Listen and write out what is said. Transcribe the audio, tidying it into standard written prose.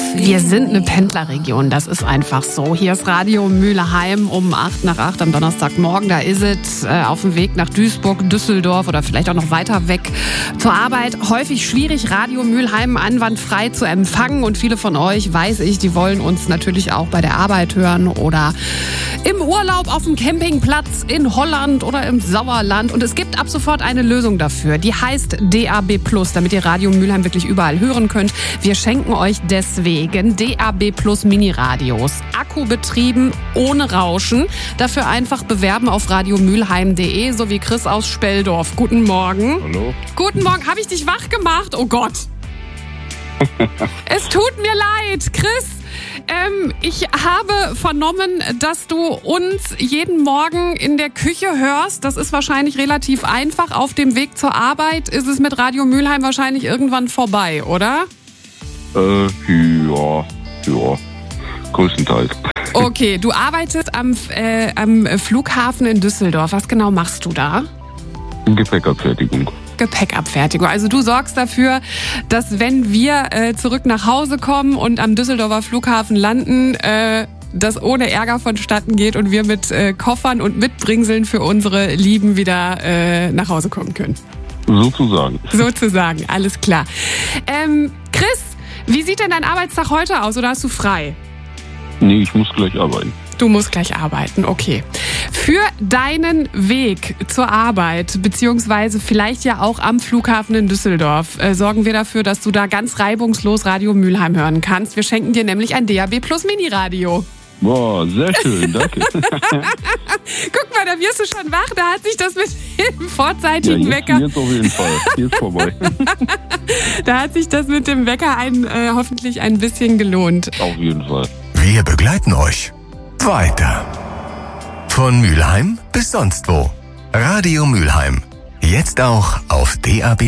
Wir sind eine Pendlerregion, das ist einfach so. Hier ist Radio Mülheim um 7:08 am Donnerstagmorgen. Da ist es auf dem Weg nach Duisburg, Düsseldorf oder vielleicht auch noch weiter weg zur Arbeit. Häufig schwierig, Radio Mülheim einwandfrei zu empfangen. Und viele von euch, weiß ich, die wollen uns natürlich auch bei der Arbeit hören oder im Urlaub auf dem Campingplatz in Holland oder im Sauerland. Und es gibt ab sofort eine Lösung dafür. Die heißt DAB+, damit ihr Radio Mülheim wirklich überall hören könnt. Wir schenken euch deswegen DAB+ Mini-Radios. Akkubetrieben, ohne Rauschen. Dafür einfach bewerben auf radiomülheim.de, so wie Chris aus Speldorf. Guten Morgen. Hallo. Guten Morgen. Habe ich dich wach gemacht? Oh Gott. Es tut mir leid, Chris. Ich habe vernommen, dass du uns jeden Morgen in der Küche hörst. Das ist wahrscheinlich relativ einfach. Auf dem Weg zur Arbeit ist es mit Radio Mülheim wahrscheinlich irgendwann vorbei, oder? Ja, größtenteils. Okay, du arbeitest am Flughafen in Düsseldorf. Was genau machst du da? Gepäckabfertigung. Gepäckabfertigung. Also du sorgst dafür, dass wenn wir zurück nach Hause kommen und am Düsseldorfer Flughafen landen, das ohne Ärger vonstatten geht und wir mit Koffern und Mitbringseln für unsere Lieben wieder nach Hause kommen können. Sozusagen. Sozusagen, alles klar. Chris, wie sieht denn dein Arbeitstag heute aus oder hast du frei? Nee, ich muss gleich arbeiten. Du musst gleich arbeiten, okay. Für deinen Weg zur Arbeit, beziehungsweise vielleicht ja auch am Flughafen in Düsseldorf, sorgen wir dafür, dass du da ganz reibungslos Radio Mülheim hören kannst. Wir schenken dir nämlich ein DAB+ Mini-Radio. Boah, sehr schön, danke. Guck mal, da wirst du schon wach. Da hat sich das mit dem vorzeitigen Wecker... Jetzt auf jeden Fall. Hier ist vorbei. Da hat sich das mit dem Wecker hoffentlich ein bisschen gelohnt. Auf jeden Fall. Wir begleiten euch weiter. Von Mülheim bis sonst wo. Radio Mülheim. Jetzt auch auf DAB+.